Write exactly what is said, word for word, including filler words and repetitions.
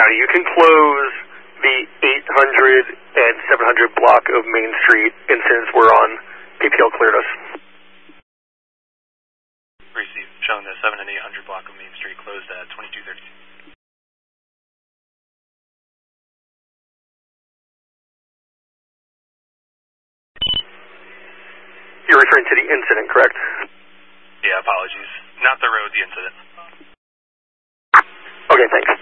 County. You can close the eight hundred and seven hundred block of Main Street incidents were on. P P L cleared us. Received. Showing the seven and eight hundred block of Main Street closed at twenty-two thirty-two. You're referring to the incident, correct? Yeah, apologies. Not the road, the incident. Okay, thanks.